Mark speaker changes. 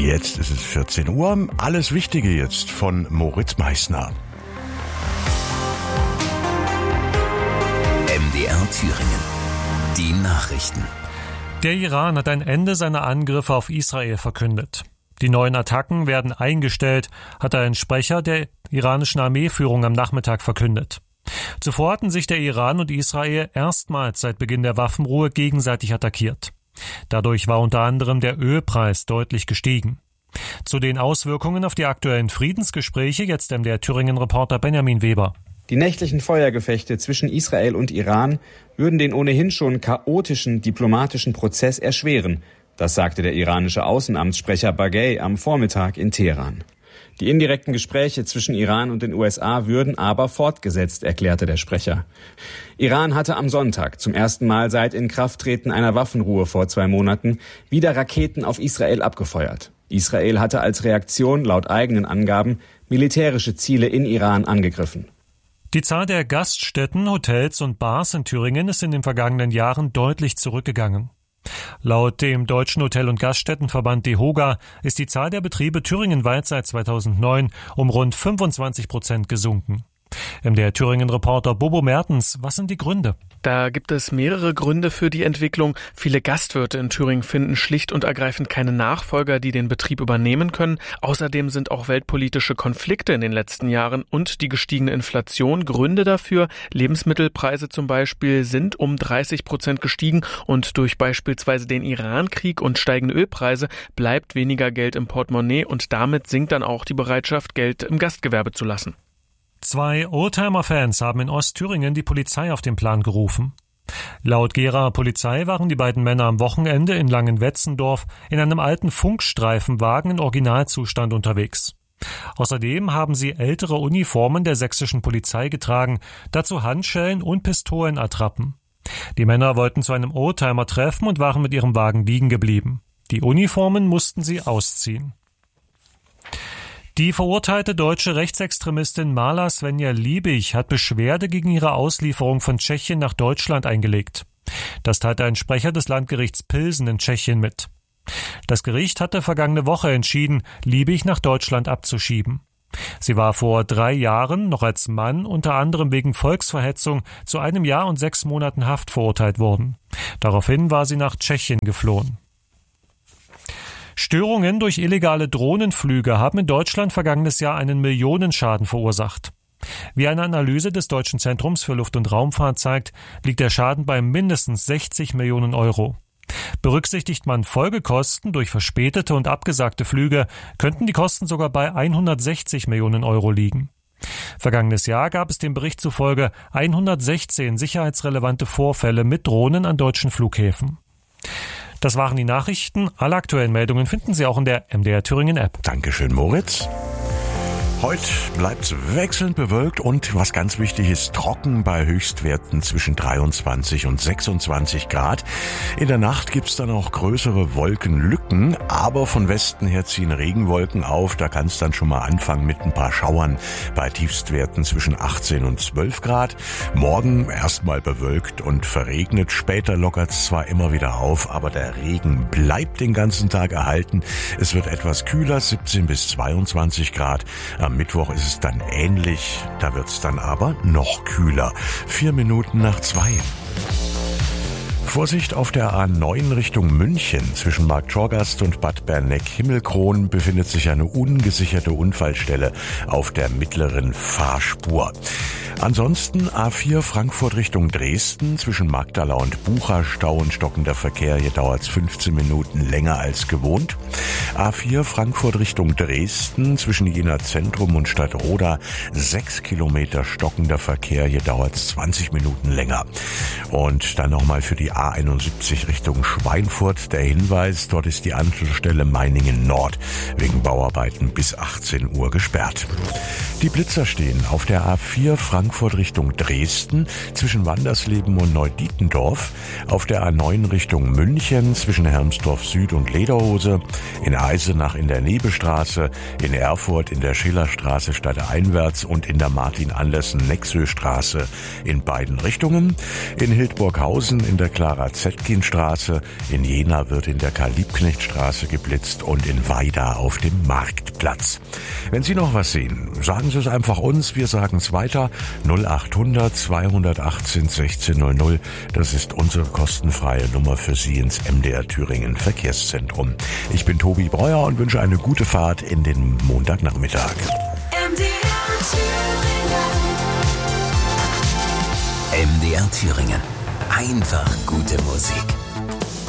Speaker 1: Jetzt ist es 14 Uhr. Alles Wichtige jetzt von Moritz Meissner.
Speaker 2: MDR Thüringen. Die Nachrichten.
Speaker 3: Der Iran hat ein Ende seiner Angriffe auf Israel verkündet. Die neuen Attacken werden eingestellt, hat ein Sprecher der iranischen Armeeführung am Nachmittag verkündet. Zuvor hatten sich der Iran und Israel erstmals seit Beginn der Waffenruhe gegenseitig attackiert. Dadurch war unter anderem der Ölpreis deutlich gestiegen. Zu den Auswirkungen auf die aktuellen Friedensgespräche jetzt der Thüringen-Reporter Benjamin Weber.
Speaker 4: Die nächtlichen Feuergefechte zwischen Israel und Iran würden den ohnehin schon chaotischen diplomatischen Prozess erschweren. Das sagte der iranische Außenamtssprecher Baghei am Vormittag in Teheran. Die indirekten Gespräche zwischen Iran und den USA würden aber fortgesetzt, erklärte der Sprecher. Iran hatte am Sonntag zum ersten Mal seit Inkrafttreten einer Waffenruhe vor 2 Monaten wieder Raketen auf Israel abgefeuert. Israel hatte als Reaktion laut eigenen Angaben militärische Ziele in Iran angegriffen.
Speaker 3: Die Zahl der Gaststätten, Hotels und Bars in Thüringen ist in den vergangenen Jahren deutlich zurückgegangen. Laut dem Deutschen Hotel- und Gaststättenverband DEHOGA ist die Zahl der Betriebe thüringenweit seit 2009 um rund 25% gesunken. Der Thüringen-Reporter Bobo Mertens, was sind die Gründe?
Speaker 5: Da gibt es mehrere Gründe für die Entwicklung. Viele Gastwirte in Thüringen finden schlicht und ergreifend keine Nachfolger, die den Betrieb übernehmen können. Außerdem sind auch weltpolitische Konflikte in den letzten Jahren und die gestiegene Inflation Gründe dafür. Lebensmittelpreise zum Beispiel sind um 30% gestiegen und durch beispielsweise den Iran-Krieg und steigende Ölpreise bleibt weniger Geld im Portemonnaie und damit sinkt dann auch die Bereitschaft, Geld im Gastgewerbe zu lassen.
Speaker 3: 2 Oldtimer-Fans haben in Ostthüringen die Polizei auf den Plan gerufen. Laut Geraer Polizei waren die beiden Männer am Wochenende in Langenwetzendorf in einem alten Funkstreifenwagen in Originalzustand unterwegs. Außerdem haben sie ältere Uniformen der sächsischen Polizei getragen, dazu Handschellen und Pistolenattrappen. Die Männer wollten zu einem Oldtimer treffen und waren mit ihrem Wagen liegen geblieben. Die Uniformen mussten sie ausziehen. Die verurteilte deutsche Rechtsextremistin Marla Svenja Liebig hat Beschwerde gegen ihre Auslieferung von Tschechien nach Deutschland eingelegt. Das teilte ein Sprecher des Landgerichts Pilsen in Tschechien mit. Das Gericht hatte vergangene Woche entschieden, Liebig nach Deutschland abzuschieben. Sie war vor 3 Jahren noch als Mann unter anderem wegen Volksverhetzung zu 1 Jahr und 6 Monaten Haft verurteilt worden. Daraufhin war sie nach Tschechien geflohen. Störungen durch illegale Drohnenflüge haben in Deutschland vergangenes Jahr einen Millionenschaden verursacht. Wie eine Analyse des Deutschen Zentrums für Luft- und Raumfahrt zeigt, liegt der Schaden bei mindestens 60 Millionen Euro. Berücksichtigt man Folgekosten durch verspätete und abgesagte Flüge, könnten die Kosten sogar bei 160 Millionen Euro liegen. Vergangenes Jahr gab es dem Bericht zufolge 116 sicherheitsrelevante Vorfälle mit Drohnen an deutschen Flughäfen. Das waren die Nachrichten. Alle aktuellen Meldungen finden Sie auch in der MDR Thüringen App.
Speaker 1: Dankeschön, Moritz. Heute bleibt's wechselnd bewölkt und, was ganz wichtig ist, trocken bei Höchstwerten zwischen 23 und 26 Grad. In der Nacht gibt's dann auch größere Wolkenlücken, aber von Westen her ziehen Regenwolken auf. Da kann's dann schon mal anfangen mit ein paar Schauern bei Tiefstwerten zwischen 18 und 12 Grad. Morgen erstmal bewölkt und verregnet. Später lockert's zwar immer wieder auf, aber der Regen bleibt den ganzen Tag erhalten. Es wird etwas kühler, 17 bis 22 Grad. Am Mittwoch ist es dann ähnlich, da wird es dann aber noch kühler. 4 Minuten nach 2. Vorsicht auf der A9 Richtung München. Zwischen Marktschorgast und Bad Berneck-Himmelkron befindet sich eine ungesicherte Unfallstelle auf der mittleren Fahrspur. Ansonsten A4 Frankfurt Richtung Dresden, zwischen Magdala und Bucha Stau und stockender Verkehr. Hier dauert es 15 Minuten länger als gewohnt. A4 Frankfurt Richtung Dresden, zwischen Jena Zentrum und Stadtroda 6 Kilometer stockender Verkehr. Hier dauert es 20 Minuten länger. Und dann nochmal für die A71 Richtung Schweinfurt der Hinweis, dort ist die Anschlussstelle Meiningen Nord wegen Bauarbeiten bis 18 Uhr gesperrt. Die Blitzer stehen auf der A4 Frankfurt Richtung Dresden zwischen Wandersleben und Neudietendorf, auf der A9 Richtung München zwischen Hermsdorf Süd und Lederhose, in Eisenach in der Nebestraße, in Erfurt in der Schillerstraße stadteinwärts und in der Martin-Andersen-Nexö-Straße in beiden Richtungen. In Hildburghausen in der Clara-Zetkin-Straße, in Jena wird in der Karl-Liebknecht-Straße geblitzt und in Weida auf dem Marktplatz. Wenn Sie noch was sehen, sagen Sie es einfach uns, wir sagen es weiter. 0800 218 1600, das ist unsere kostenfreie Nummer für Sie ins MDR Thüringen Verkehrszentrum. Ich bin Tobi Breuer und wünsche eine gute Fahrt in den Montagnachmittag.
Speaker 2: MDR Thüringen. Einfach gute Musik.